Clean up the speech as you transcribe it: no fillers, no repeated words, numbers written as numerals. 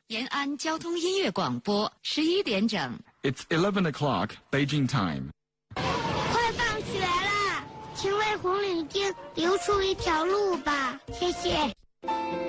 延安交通音乐广播11点整。 It's 11 o'clock, Beijing time. 快放学了，请为红领巾留出一条路吧，谢谢。